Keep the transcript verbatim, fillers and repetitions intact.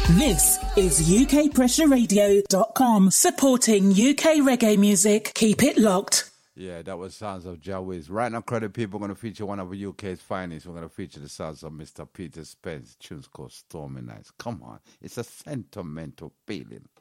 This is U K Pressure Radio dot com, supporting U K reggae music. Keep it locked. Yeah, that was Sounds of Jah Wiz. Right now, Credit People are going to feature one of the U K's finest. We're going to feature the sounds of Mister Peter Spence. Tune's called Stormy Nights. Come on, it's a sentimental feeling.